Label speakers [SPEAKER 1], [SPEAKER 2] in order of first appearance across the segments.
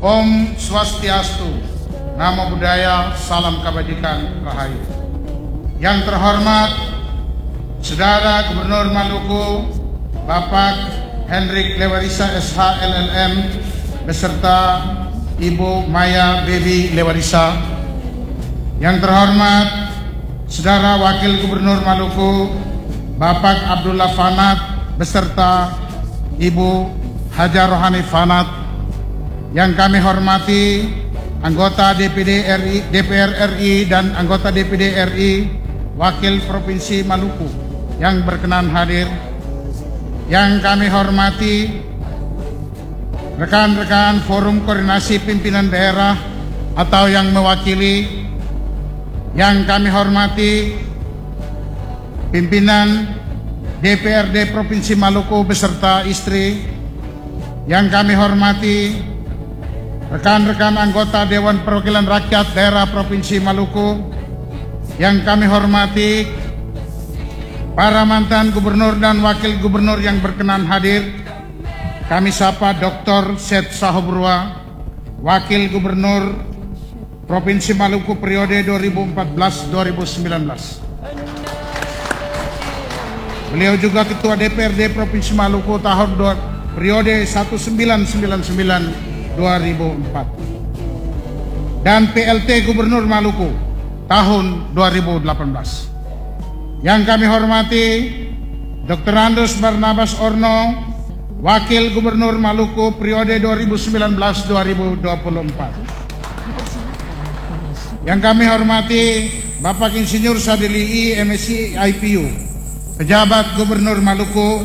[SPEAKER 1] Om Swastiastu, Namo Buddhaya, Salam Kebajikan, Rahayu. Yang terhormat Saudara Gubernur Maluku, Bapak Hendrik Lewarisa SH LLM beserta Ibu Maya Baby Lewarisa. Yang terhormat Saudara Wakil Gubernur Maluku, Bapak Abdullah Fanat beserta Ibu Hajar Rohani Fanat. Yang kami hormati anggota DPR RI dan anggota DPD RI Wakil Provinsi Maluku yang berkenan hadir. Yang kami hormati rekan-rekan Forum Koordinasi Pimpinan Daerah atau yang mewakili. Yang kami hormati pimpinan DPRD Provinsi Maluku beserta istri. Yang kami hormati rekan-rekan anggota Dewan Perwakilan Rakyat Daerah Provinsi Maluku. Yang kami hormati para mantan gubernur dan wakil gubernur yang berkenan hadir. Kami sapa Dr. Seth Sahobrua, Wakil Gubernur Provinsi Maluku periode 2014-2019. Beliau juga Ketua DPRD Provinsi Maluku tahun periode 1999-2004 dan PLT Gubernur Maluku tahun 2018. Yang kami hormati Dr. Andus Barnabas Orno, Wakil Gubernur Maluku periode 2019-2024. Yang kami hormati Bapak Insinyur Sadili I MSc IPU, Pejabat Gubernur Maluku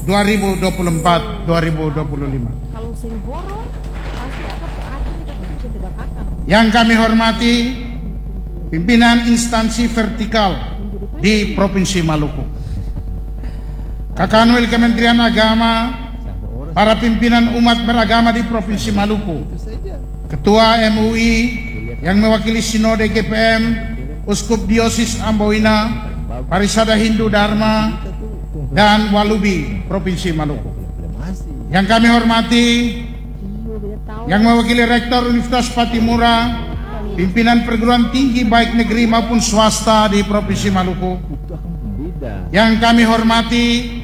[SPEAKER 1] 2024-2025. Yang kami hormati pimpinan instansi vertikal di Provinsi Maluku, Kakanwil Kementerian Agama, para pimpinan umat beragama di Provinsi Maluku, Ketua MUI yang mewakili Sinode GPM, Uskup Diosis Amboina, Parisada Hindu Dharma, dan Walubi Provinsi Maluku. Yang kami hormati yang mewakili Rektor Universitas Patimura, pimpinan perguruan tinggi baik negeri maupun swasta di Provinsi Maluku. Yang kami hormati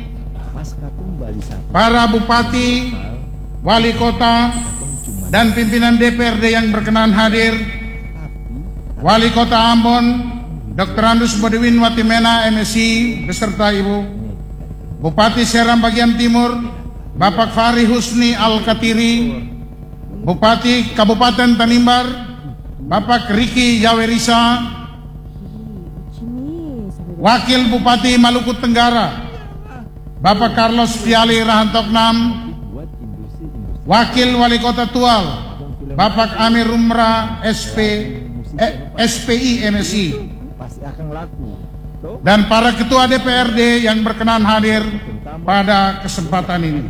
[SPEAKER 1] para bupati, wali kota, dan pimpinan DPRD yang berkenan hadir. Wali Kota Ambon Dr. Andus Bodiwin Watimena MSc beserta Ibu. Bupati Seram Bagian Timur Bapak Fahri Husni Al-Katiri. Bupati Kabupaten Tanimbar Bapak Riki Yawerisa. Wakil Bupati Maluku Tenggara Bapak Carlos Fiali Rahantoknam. Wakil Wali Kota Tual Bapak Amir Umrah SPI MSI, dan para ketua DPRD yang berkenan hadir pada kesempatan ini.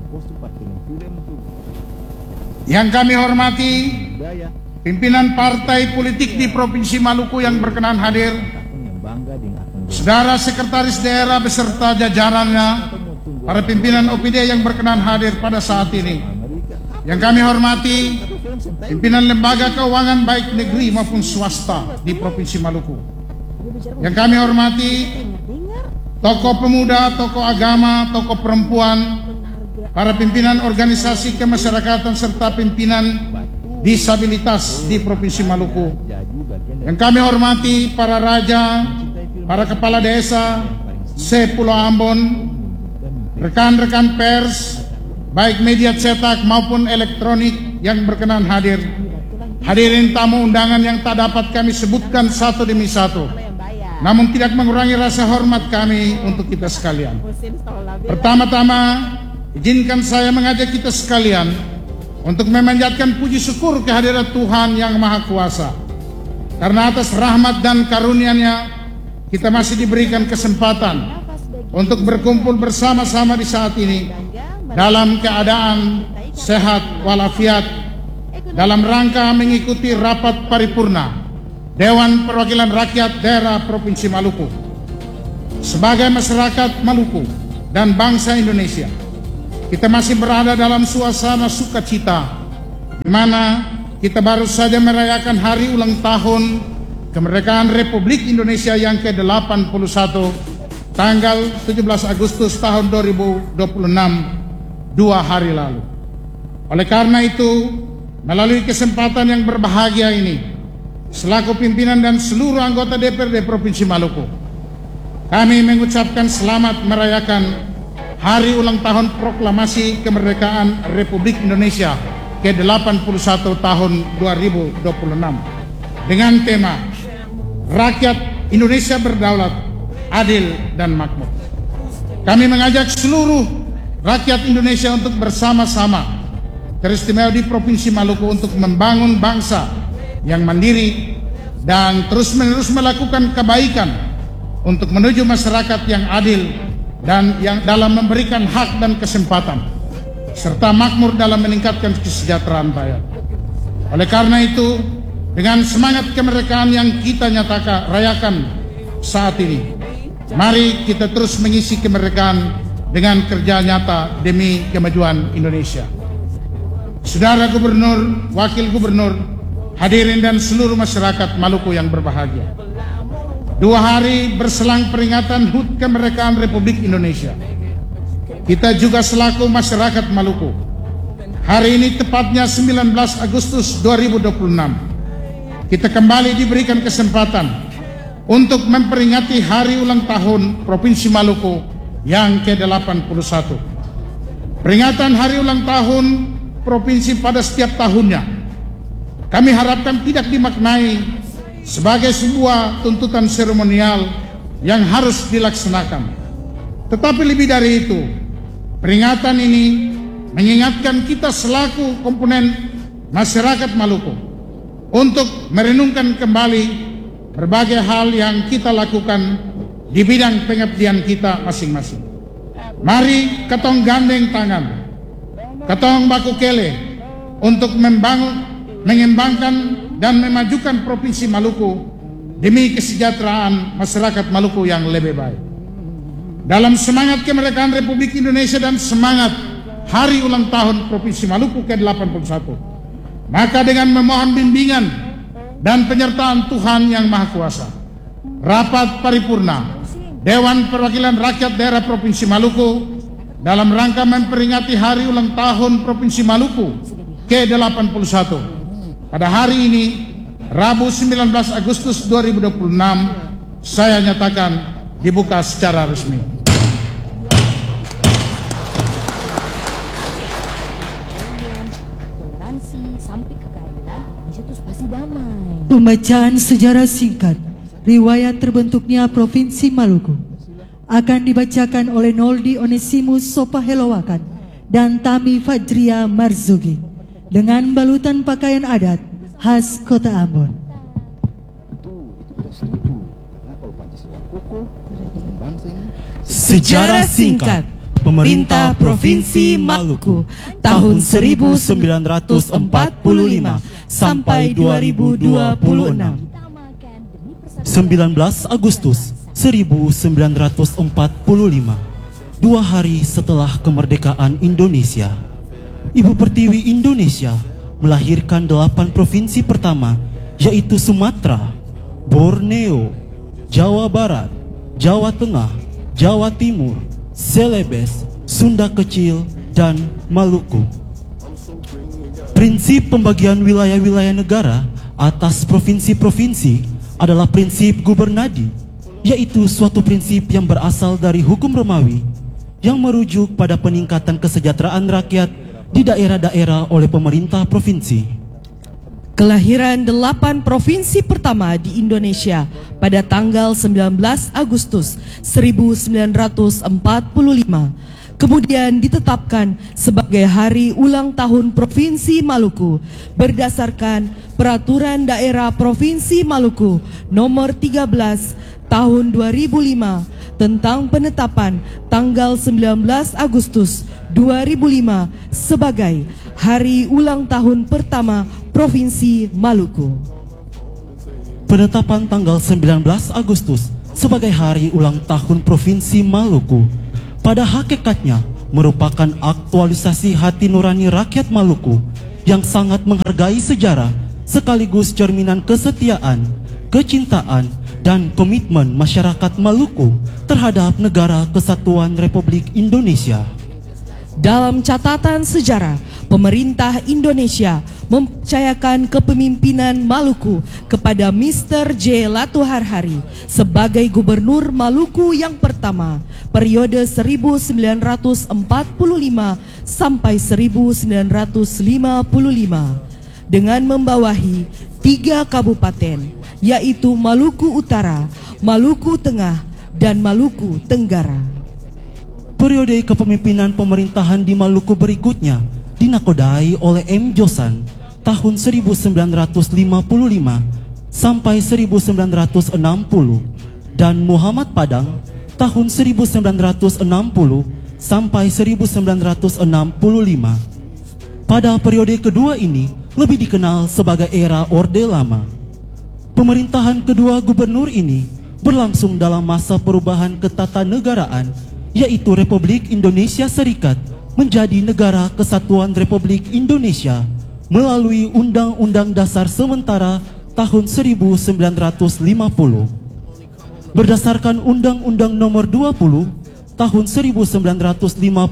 [SPEAKER 1] Yang kami hormati pimpinan partai politik di Provinsi Maluku yang berkenan hadir, saudara sekretaris daerah beserta jajarannya, para pimpinan OPD yang berkenan hadir pada saat ini. Yang kami hormati pimpinan lembaga keuangan baik negeri maupun swasta di Provinsi Maluku. Yang kami hormati tokoh pemuda, tokoh agama, tokoh perempuan, para pimpinan organisasi kemasyarakatan serta pimpinan disabilitas di Provinsi Maluku. Yang kami hormati para raja, para kepala desa se-Pulau Ambon, rekan-rekan pers baik media cetak maupun elektronik yang berkenan hadir. Hadirin tamu undangan yang tak dapat kami sebutkan satu demi satu, namun tidak mengurangi rasa hormat kami untuk kita sekalian. Pertama-tama, izinkan saya mengajak kita sekalian untuk memanjatkan puji syukur kehadiran Tuhan Yang Maha Kuasa. Karena atas rahmat dan karunia-Nya, kita masih diberikan kesempatan untuk berkumpul bersama-sama di saat ini dalam keadaan sehat walafiat dalam rangka mengikuti rapat paripurna Dewan Perwakilan Rakyat Daerah Provinsi Maluku. Sebagai masyarakat Maluku dan bangsa Indonesia, kita masih berada dalam suasana sukacita di mana kita baru saja merayakan hari ulang tahun kemerdekaan Republik Indonesia yang ke-81 tanggal 17 Agustus tahun 2026, 2 hari lalu. Oleh karena itu, melalui kesempatan yang berbahagia ini, selaku pimpinan dan seluruh anggota DPRD Provinsi Maluku, kami mengucapkan selamat merayakan hari ulang tahun proklamasi kemerdekaan Republik Indonesia ke-81 tahun 2026 dengan tema Rakyat Indonesia Berdaulat, Adil dan Makmur. Kami mengajak seluruh rakyat Indonesia untuk bersama-sama, teristimewa di Provinsi Maluku, untuk membangun bangsa yang mandiri dan terus-menerus melakukan kebaikan untuk menuju masyarakat yang adil dan yang dalam memberikan hak dan kesempatan, serta makmur dalam meningkatkan kesejahteraan rakyat. Oleh karena itu, dengan semangat kemerdekaan yang kita rayakan saat ini, mari kita terus mengisi kemerdekaan dengan kerja nyata demi kemajuan Indonesia. Saudara Gubernur, Wakil Gubernur, hadirin dan seluruh masyarakat Maluku yang berbahagia, 2 hari berselang peringatan HUT kemerdekaan Republik Indonesia, kita juga selaku masyarakat Maluku, hari ini tepatnya 19 Agustus 2026, kita kembali diberikan kesempatan untuk memperingati hari ulang tahun Provinsi Maluku yang ke-81. Peringatan hari ulang tahun provinsi pada setiap tahunnya, kami harapkan tidak dimaknai sebagai sebuah tuntutan seremonial yang harus dilaksanakan. Tetapi lebih dari itu, peringatan ini mengingatkan kita selaku komponen masyarakat Maluku untuk merenungkan kembali berbagai hal yang kita lakukan di bidang pengabdian kita masing-masing. Mari ketong gandeng tangan, ketong baku kele untuk mengembangkan dan memajukan Provinsi Maluku demi kesejahteraan masyarakat Maluku yang lebih baik. Dalam semangat kemerdekaan Republik Indonesia dan semangat hari ulang tahun Provinsi Maluku ke-81, maka dengan memohon bimbingan dan penyertaan Tuhan Yang Maha Kuasa, rapat paripurna Dewan Perwakilan Rakyat Daerah Provinsi Maluku dalam rangka memperingati hari ulang tahun Provinsi Maluku ke-81 pada hari ini, Rabu 19 Agustus 2026, saya nyatakan dibuka secara resmi.
[SPEAKER 2] Pembacaan sejarah singkat riwayat terbentuknya Provinsi Maluku akan dibacakan oleh Noldi Onesimus Sopahelowakan dan Tami Fajria Marzuki dengan balutan pakaian adat khas Kota Ambon.
[SPEAKER 3] Sejarah singkat Pemerintah Provinsi Maluku tahun 1945 sampai 2026. 19 Agustus 1945, 2 hari setelah kemerdekaan Indonesia, Ibu Pertiwi Indonesia melahirkan 8 provinsi pertama, yaitu Sumatera, Borneo, Jawa Barat, Jawa Tengah, Jawa Timur, Celebes, Sunda Kecil, dan Maluku. Prinsip pembagian wilayah-wilayah negara atas provinsi-provinsi adalah prinsip gubernadi, yaitu suatu prinsip yang berasal dari hukum Romawi yang merujuk pada peningkatan kesejahteraan rakyat di daerah-daerah oleh pemerintah provinsi.
[SPEAKER 4] Kelahiran 8 provinsi pertama di Indonesia pada tanggal 19 Agustus 1945, kemudian ditetapkan sebagai hari ulang tahun Provinsi Maluku berdasarkan Peraturan Daerah Provinsi Maluku Nomor 13 Tahun 2005 tentang penetapan tanggal 19 Agustus 2005 sebagai hari ulang tahun pertama Provinsi Maluku.
[SPEAKER 3] Penetapan tanggal 19 Agustus sebagai hari ulang tahun Provinsi Maluku pada hakikatnya merupakan aktualisasi hati nurani rakyat Maluku yang sangat menghargai sejarah sekaligus cerminan kesetiaan, kecintaan, dan komitmen masyarakat Maluku terhadap Negara Kesatuan Republik Indonesia.
[SPEAKER 4] Dalam catatan sejarah, pemerintah Indonesia mempercayakan kepemimpinan Maluku kepada Mr. J. Latuharhari sebagai Gubernur Maluku yang pertama periode 1945 sampai 1955 dengan membawahi 3 kabupaten, yaitu Maluku Utara, Maluku Tengah, dan Maluku Tenggara.
[SPEAKER 3] Periode kepemimpinan pemerintahan di Maluku berikutnya dinakodai oleh M. Josan tahun 1955 sampai 1960 dan Muhammad Padang tahun 1960 sampai 1965. Pada periode kedua ini lebih dikenal sebagai era Orde Lama. Pemerintahan kedua gubernur ini berlangsung dalam masa perubahan ketatanegaraan, yaitu Republik Indonesia Serikat menjadi Negara Kesatuan Republik Indonesia melalui Undang-Undang Dasar Sementara tahun 1950. Berdasarkan Undang-Undang Nomor 20 tahun 1958,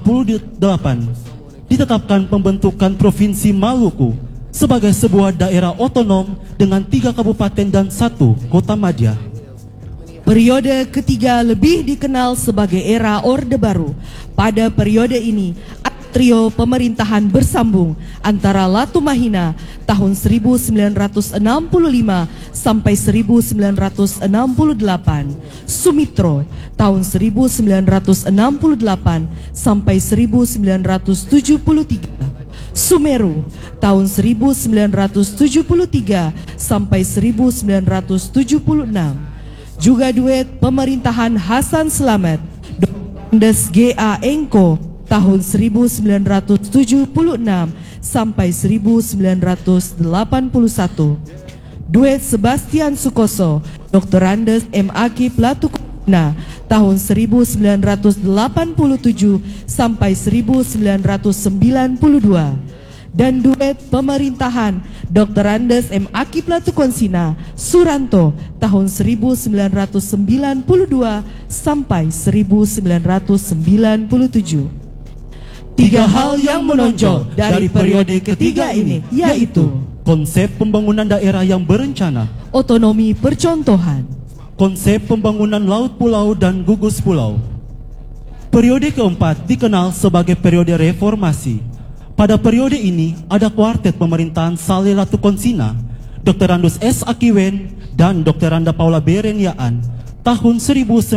[SPEAKER 3] ditetapkan pembentukan Provinsi Maluku sebagai sebuah daerah otonom dengan 3 kabupaten dan 1 kota madya.
[SPEAKER 4] Periode ketiga lebih dikenal sebagai era Orde Baru. Pada periode ini, trio pemerintahan bersambung antara Latumahina tahun 1965 sampai 1968, Sumitro tahun 1968 sampai 1973, Sumeru tahun 1973 sampai 1976. Juga duet pemerintahan Hasan Slamet, Andes G.A. Engko tahun 1976 sampai 1981. Duet Sebastian Sukoso, Dr. Andes M. Akip Latukona tahun 1987 sampai 1992. Dan duet pemerintahan Dr. Andes M. Akip Latukonsina Suranto tahun 1992 sampai 1997.
[SPEAKER 3] 3 hal yang menonjol dari periode ketiga ini yaitu konsep pembangunan daerah yang berencana,
[SPEAKER 4] otonomi percontohan,
[SPEAKER 3] konsep pembangunan laut pulau dan gugus pulau. Periode keempat dikenal sebagai periode reformasi. Pada periode ini ada kuartet pemerintahan Saleh Latukonsina, Dr. Andus S. Akiwen, dan Dr. Randa Paula Bereniaan tahun 1997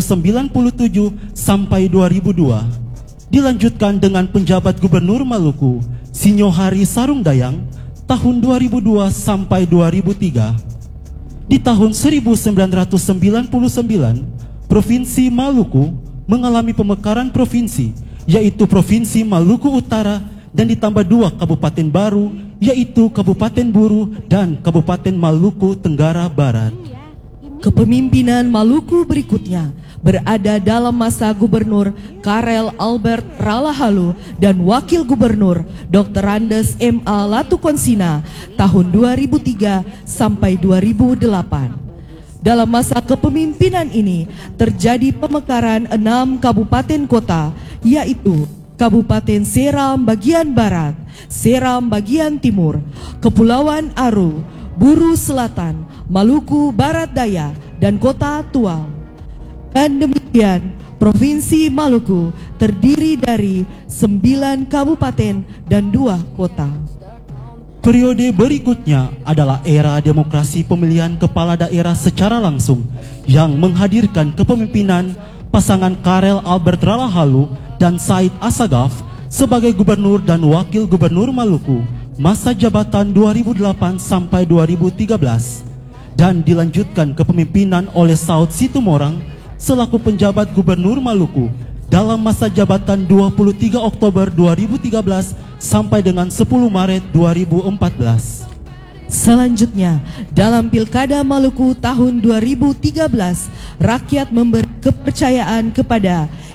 [SPEAKER 3] sampai 2002. Dilanjutkan dengan penjabat Gubernur Maluku, Sinyohari Sarungdayang tahun 2002 sampai 2003. Di tahun 1999, Provinsi Maluku mengalami pemekaran provinsi, yaitu Provinsi Maluku Utara, dan ditambah 2 kabupaten baru, yaitu Kabupaten Buru dan Kabupaten Maluku Tenggara Barat.
[SPEAKER 4] Kepemimpinan Maluku berikutnya berada dalam masa Gubernur Karel Albert Ralahalu dan Wakil Gubernur Dr. Andes M. A. Latukonsina tahun 2003 sampai 2008. Dalam masa kepemimpinan ini terjadi pemekaran 6 kabupaten kota, yaitu Kabupaten Seram bagian Barat, Seram bagian Timur, Kepulauan Aru, Buru Selatan, Maluku Barat Daya, dan Kota Tual. Dan demikian, Provinsi Maluku terdiri dari 9 kabupaten dan 2 kota.
[SPEAKER 3] Periode berikutnya adalah era demokrasi pemilihan kepala daerah secara langsung yang menghadirkan kepemimpinan pasangan Karel Albert Ralahalu dan Said Assagaf sebagai Gubernur dan Wakil Gubernur Maluku masa jabatan 2008 sampai 2013, dan dilanjutkan kepemimpinan oleh Saud Situmorang selaku penjabat Gubernur Maluku dalam masa jabatan 23 Oktober 2013 sampai dengan 10 Maret 2014.
[SPEAKER 4] Selanjutnya, dalam Pilkada Maluku tahun 2013, rakyat memberi kepercayaan kepada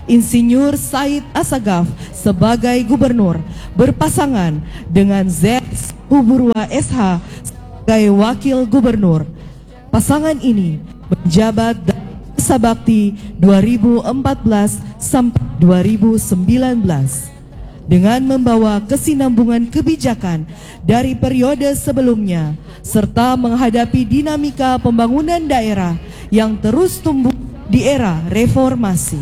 [SPEAKER 4] Insinyur Said Assagaf sebagai gubernur berpasangan dengan Z. Huburwa SH sebagai wakil gubernur. Pasangan ini menjabat dari masa bakti 2014 sampai 2019 dengan membawa kesinambungan kebijakan dari periode sebelumnya serta menghadapi dinamika pembangunan daerah yang terus tumbuh di era reformasi.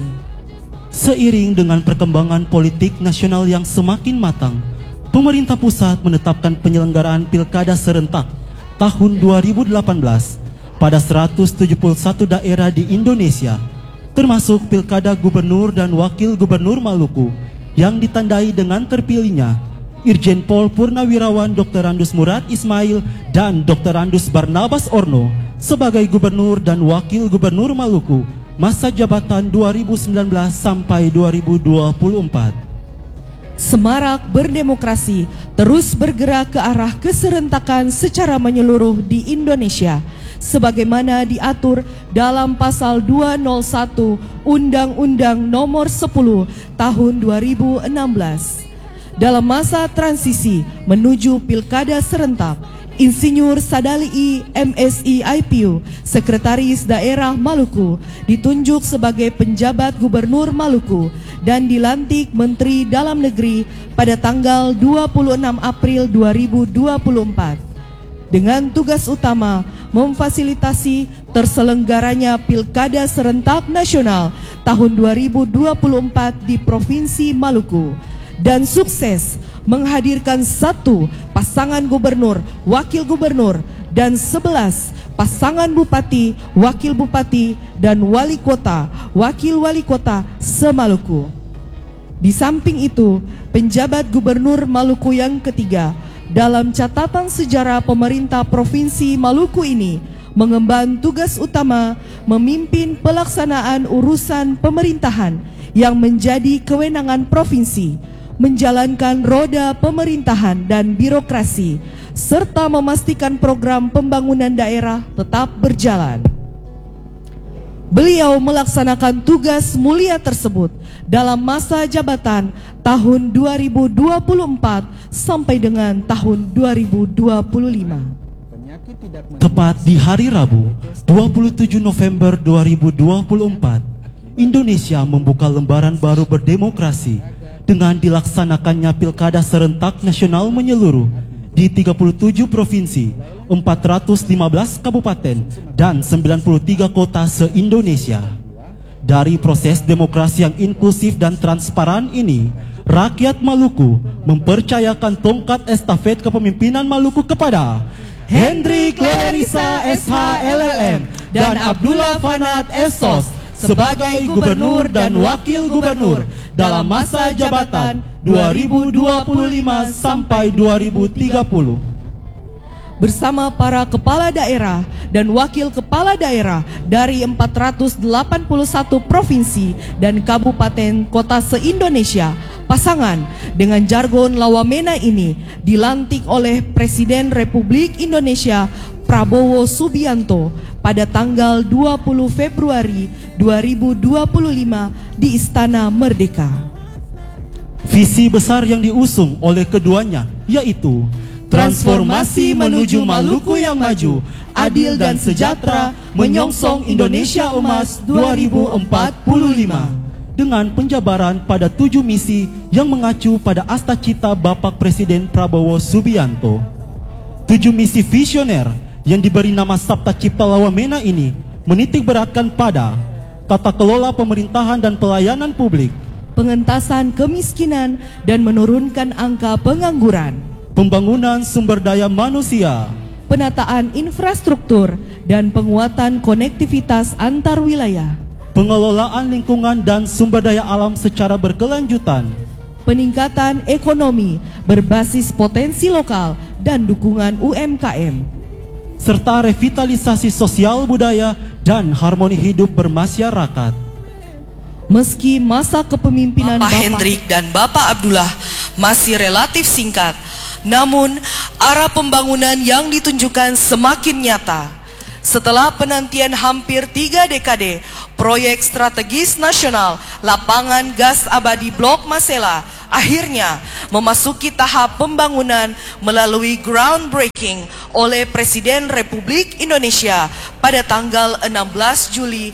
[SPEAKER 3] Seiring dengan perkembangan politik nasional yang semakin matang, pemerintah pusat menetapkan penyelenggaraan Pilkada serentak tahun 2018 pada 171 daerah di Indonesia, termasuk Pilkada Gubernur dan Wakil Gubernur Maluku yang ditandai dengan terpilihnya Irjen Pol Purnawirawan Dr. Andus Murad Ismail dan Dr. Andus Barnabas Orno sebagai Gubernur dan Wakil Gubernur Maluku masa jabatan 2019 sampai 2024.
[SPEAKER 4] Semarak berdemokrasi terus bergerak ke arah keserentakan secara menyeluruh di Indonesia sebagaimana diatur dalam pasal 201 Undang-Undang Nomor 10 Tahun 2016. Dalam masa transisi menuju Pilkada serentak, Insinyur Sadali MSI IPU, Sekretaris Daerah Maluku, ditunjuk sebagai penjabat Gubernur Maluku dan dilantik Menteri Dalam Negeri pada tanggal 26 April 2024. Dengan tugas utama memfasilitasi terselenggaranya Pilkada Serentak Nasional tahun 2024 di Provinsi Maluku dan sukses menghadirkan 1 pasangan gubernur, wakil gubernur dan 11 pasangan bupati, wakil bupati dan wali kota, wakil wali kota se-Maluku. Di samping itu, penjabat Gubernur Maluku yang ketiga dalam catatan sejarah pemerintah Provinsi Maluku ini mengemban tugas utama memimpin pelaksanaan urusan pemerintahan yang menjadi kewenangan provinsi, menjalankan roda pemerintahan dan birokrasi, serta memastikan program pembangunan daerah tetap berjalan. Beliau melaksanakan tugas mulia tersebut dalam masa jabatan tahun 2024 sampai dengan tahun 2025.
[SPEAKER 3] Tepat di hari Rabu, 27 November 2024, Indonesia membuka lembaran baru berdemokrasi dengan dilaksanakannya Pilkada Serentak Nasional menyeluruh di 37 provinsi, 415 kabupaten, dan 93 kota se-Indonesia. Dari proses demokrasi yang inklusif dan transparan ini, rakyat Maluku mempercayakan tongkat estafet kepemimpinan Maluku kepada Hendrik Lerisa SH LLM dan Abdullah Fanat Esos sebagai Gubernur dan Wakil Gubernur dalam masa jabatan 2025 sampai 2030.
[SPEAKER 4] Bersama para kepala daerah dan wakil kepala daerah dari 481 provinsi dan kabupaten kota se-Indonesia, pasangan dengan jargon Lawamena ini dilantik oleh Presiden Republik Indonesia Prabowo Subianto pada tanggal 20 Februari 2025 di Istana Merdeka.
[SPEAKER 3] Visi besar yang diusung oleh keduanya yaitu transformasi menuju Maluku yang maju, adil dan sejahtera, menyongsong Indonesia Emas 2045 dengan penjabaran pada 7 misi yang mengacu pada Astacita Bapak Presiden Prabowo Subianto. 7 misi visioner yang diberi nama Sabta Cipta Lawamena ini menitik beratkan pada tata kelola pemerintahan dan pelayanan publik,
[SPEAKER 4] pengentasan kemiskinan dan menurunkan angka pengangguran,
[SPEAKER 3] pembangunan sumber daya manusia,
[SPEAKER 4] penataan infrastruktur dan penguatan konektivitas antar wilayah,
[SPEAKER 3] pengelolaan lingkungan dan sumber daya alam secara berkelanjutan,
[SPEAKER 4] peningkatan ekonomi berbasis potensi lokal dan dukungan UMKM,
[SPEAKER 3] serta revitalisasi sosial budaya dan harmoni hidup bermasyarakat.
[SPEAKER 4] Meski masa kepemimpinan
[SPEAKER 5] Bapak Hendrik dan Bapak Abdullah masih relatif singkat, namun arah pembangunan yang ditunjukkan semakin nyata. Setelah penantian hampir 3 dekade, proyek strategis nasional lapangan gas abadi Blok Masela akhirnya memasuki tahap pembangunan melalui groundbreaking oleh Presiden Republik Indonesia pada tanggal 16 Juli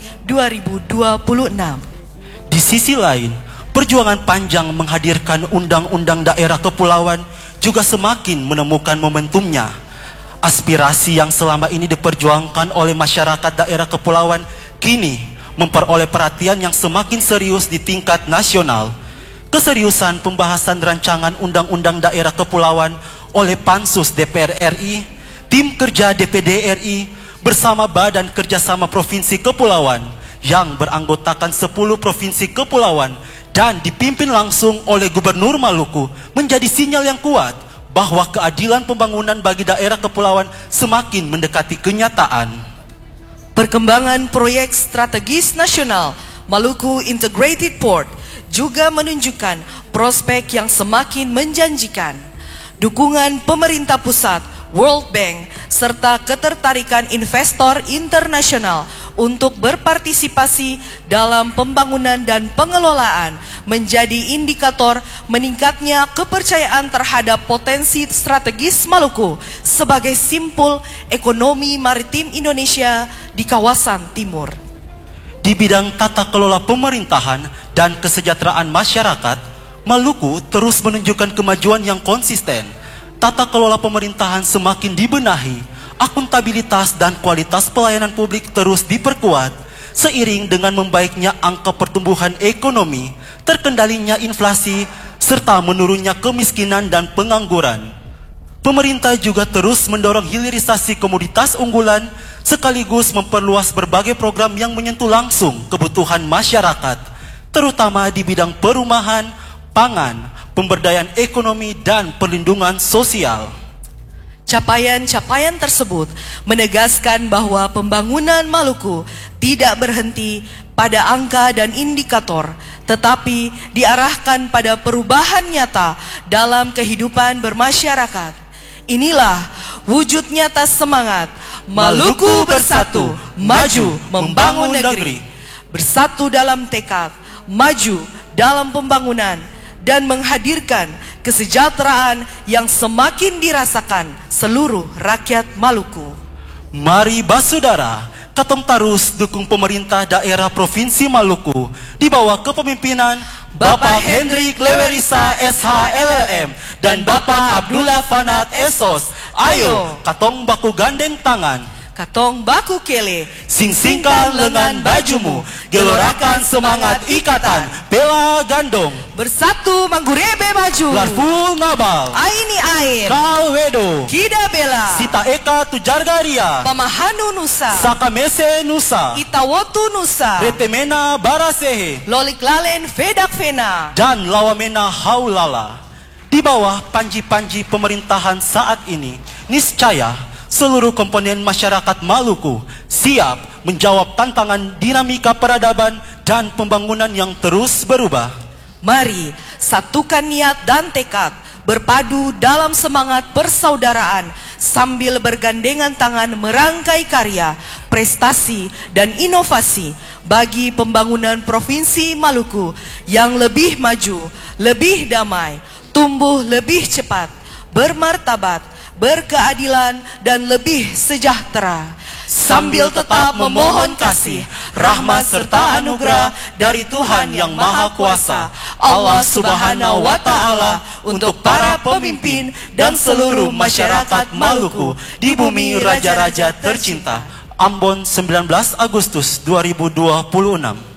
[SPEAKER 5] 2026.
[SPEAKER 3] Di sisi lain, perjuangan panjang menghadirkan Undang-Undang Daerah Kepulauan juga semakin menemukan momentumnya. Aspirasi yang selama ini diperjuangkan oleh masyarakat daerah kepulauan kini memperoleh perhatian yang semakin serius di tingkat nasional. Keseriusan pembahasan rancangan Undang-Undang Daerah Kepulauan oleh Pansus DPR RI, Tim Kerja DPD RI, bersama Badan Kerjasama Provinsi Kepulauan yang beranggotakan 10 provinsi kepulauan dan dipimpin langsung oleh Gubernur Maluku menjadi sinyal yang kuat bahwa keadilan pembangunan bagi daerah kepulauan semakin mendekati kenyataan.
[SPEAKER 5] Perkembangan proyek strategis nasional Maluku Integrated Port juga menunjukkan prospek yang semakin menjanjikan. Dukungan pemerintah pusat, World Bank, serta ketertarikan investor internasional untuk berpartisipasi dalam pembangunan dan pengelolaan menjadi indikator meningkatnya kepercayaan terhadap potensi strategis Maluku sebagai simpul ekonomi maritim Indonesia di kawasan timur.
[SPEAKER 3] Di bidang tata kelola pemerintahan dan kesejahteraan masyarakat, Maluku terus menunjukkan kemajuan yang konsisten. Tata kelola pemerintahan semakin dibenahi, akuntabilitas dan kualitas pelayanan publik terus diperkuat, seiring dengan membaiknya angka pertumbuhan ekonomi, terkendalinya inflasi, serta menurunnya kemiskinan dan pengangguran. Pemerintah juga terus mendorong hilirisasi komoditas unggulan, sekaligus memperluas berbagai program yang menyentuh langsung kebutuhan masyarakat, terutama di bidang perumahan, pangan, pemberdayaan ekonomi, dan perlindungan sosial.
[SPEAKER 5] Capaian-capaian tersebut menegaskan bahwa pembangunan Maluku tidak berhenti pada angka dan indikator, tetapi diarahkan pada perubahan nyata dalam kehidupan bermasyarakat. Inilah wujud nyata semangat Maluku Bersatu, maju membangun negeri. Bersatu dalam tekad, maju dalam pembangunan, dan menghadirkan kesejahteraan yang semakin dirasakan seluruh rakyat Maluku.
[SPEAKER 3] Mari basudara, katong tarus dukung pemerintah daerah Provinsi Maluku di bawah kepemimpinan Bapak Hendrik Lewerisa SH LLM dan Bapak Abdullah Fanat Esos. Ayo, katong baku gandeng tangan,
[SPEAKER 5] katong baku kele,
[SPEAKER 3] sing-singkan lengan bajumu, gelorakan semangat ikatan, bela gandong,
[SPEAKER 5] bersatu manggurebe maju,
[SPEAKER 3] larful ngabal,
[SPEAKER 5] aini air,
[SPEAKER 3] kalwedo,
[SPEAKER 5] kida bela,
[SPEAKER 3] sita eka tujargaria,
[SPEAKER 5] pamahanu nusa,
[SPEAKER 3] sakamese nusa,
[SPEAKER 5] itawotu nusa,
[SPEAKER 3] retemena barasehe,
[SPEAKER 5] lolik lalen fedak fena,
[SPEAKER 3] dan lawamena haulala. Di bawah panji-panji pemerintahan saat ini, niscaya seluruh komponen masyarakat Maluku siap menjawab tantangan dinamika peradaban dan pembangunan yang terus berubah.
[SPEAKER 5] Mari satukan niat dan tekad, berpadu dalam semangat persaudaraan sambil bergandengan tangan merangkai karya, prestasi, dan inovasi bagi pembangunan Provinsi Maluku yang lebih maju, lebih damai, tumbuh lebih cepat, bermartabat, berkeadilan, dan lebih sejahtera, sambil tetap memohon kasih, rahmat serta anugerah dari Tuhan Yang Maha Kuasa, Allah Subhanahu wa Ta'ala, untuk para pemimpin dan seluruh masyarakat Maluku di bumi raja-raja tercinta.
[SPEAKER 3] Ambon 19 Agustus 2026.